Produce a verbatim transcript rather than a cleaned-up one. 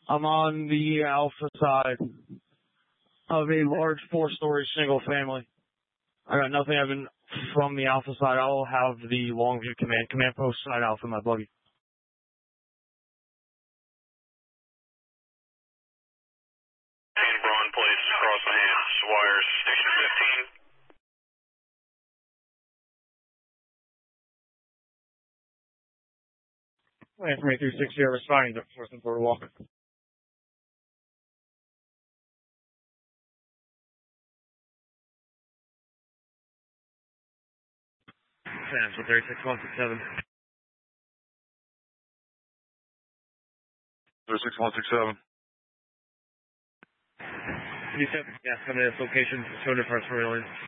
I'm on the alpha side of a large four-story single family. I got nothing having from the alpha side. I'll have the Longview command command post side alpha in my buggy. Braun place across the hands, wires, station fifteen. Plan for me three sixty, responding to Force and Border Walker. Fans for thirty-six one six seven. thirty-six one six seven. You said, yeah, come to this location, two hundred parts per million.